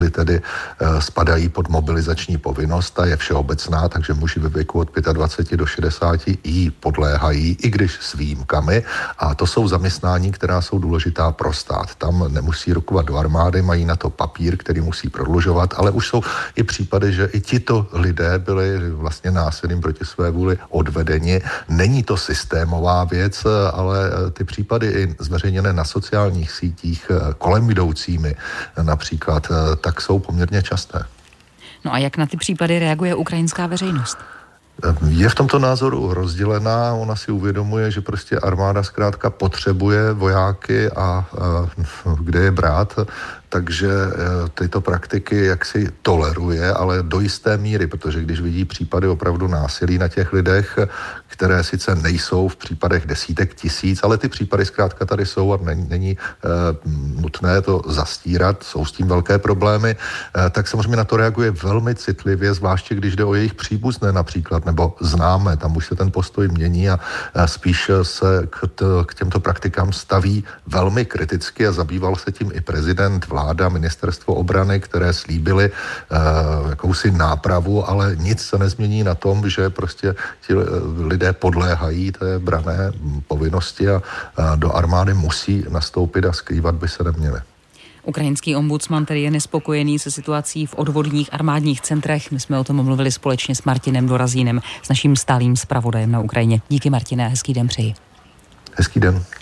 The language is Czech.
tedy spadají pod mobilizační povinnost, ta je všeobecná, takže muži ve věku od 25 do 60 jí podléhají, i když s výjimkami. A to jsou zaměstnání, která jsou důležitá pro stát. Tam nemusí rukovat do armády, mají na to papír, který musí prodlužovat, ale už jsou i případy, že i tito lidé byli vlastně násilím proti své vůli odvedeni. Není to systémová věc, ale ty případy i zveřejněné na sociálních sítích kolem jdoucími například, tak jsou poměrně časté. No a jak na ty případy reaguje ukrajinská veřejnost? Je v tomto názoru rozdělená, ona si uvědomuje, že prostě armáda zkrátka potřebuje vojáky a kde je brát, takže tyto praktiky jaksi toleruje, ale do jisté míry, protože když vidí případy opravdu násilí na těch lidech, které sice nejsou v případech desítek tisíc, ale ty případy zkrátka tady jsou a není nutné to zastírat, jsou s tím velké problémy, tak samozřejmě na to reaguje velmi citlivě, zvláště když jde o jejich příbuzné například, nebo známé, tam už se ten postoj mění a spíš se k těmto praktikám staví velmi kriticky a zabýval se tím i prezident, vláda, ministerstvo obrany, které slíbily jakousi nápravu, ale nic se nezmění na tom, že prostě ti lidé podléhají té branné povinnosti a do armády musí nastoupit a skrývat by se neměli. Ukrajinský ombudsman tedy je nespokojený se situací v odvodních armádních centrech. My jsme o tom mluvili společně s Martinem Dorazínem, s naším stálým zpravodajem na Ukrajině. Díky, Martine, hezký den přeji. Hezký den.